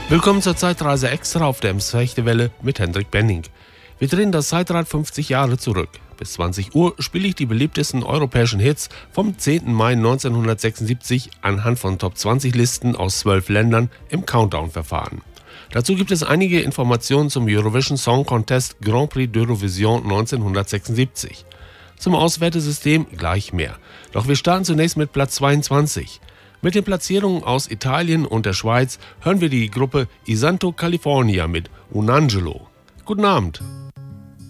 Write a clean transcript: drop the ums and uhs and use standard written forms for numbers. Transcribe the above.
Willkommen zur Zeitreise extra auf der Ems-Fechtewelle mit Hendrik Benning. Wir drehen das Zeitrad 50 Jahre zurück. Bis 20 Uhr spiele ich die beliebtesten europäischen Hits vom 10. Mai 1976 anhand von Top-20-Listen aus 12 Ländern im Countdown-Verfahren. Dazu gibt es einige Informationen zum Eurovision Song Contest Grand Prix d'Eurovision 1976. Zum Auswertesystem gleich mehr. Doch wir starten zunächst mit Platz 22. Mit den Platzierungen aus Italien und der Schweiz hören wir die Gruppe I Santo California mit Un Angelo. Guten Abend.